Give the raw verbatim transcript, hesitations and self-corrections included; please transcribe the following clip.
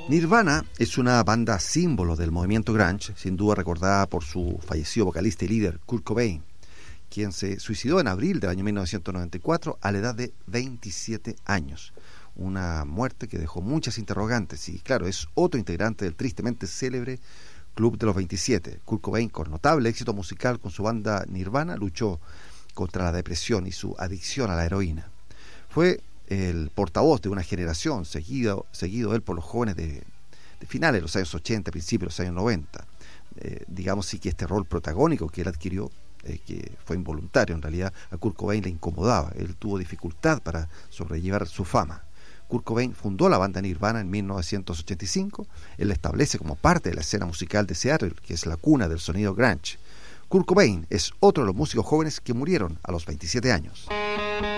Nirvana es una banda símbolo del movimiento grunge, sin duda recordada por su fallecido vocalista y líder Kurt Cobain, quien se suicidó en abril del año mil novecientos noventa y cuatro a la edad de veintisiete años. Una muerte que dejó muchas interrogantes y, claro, es otro integrante del tristemente célebre Club de los veintisiete. Kurt Cobain, con notable éxito musical con su banda Nirvana, luchó contra la depresión y su adicción a la heroína. Fue el portavoz de una generación, seguido, seguido él por los jóvenes de, de finales de los años ochenta, principios de los años noventa. Eh, digamos sí que este rol protagónico que él adquirió, eh, que fue involuntario en realidad, a Kurt Cobain le incomodaba. Él tuvo dificultad para sobrellevar su fama. Kurt Cobain fundó la banda Nirvana en mil novecientos ochenta y cinco. Él la establece como parte de la escena musical de Seattle, que es la cuna del sonido grunge. Kurt Cobain es otro de los músicos jóvenes que murieron a los veintisiete años.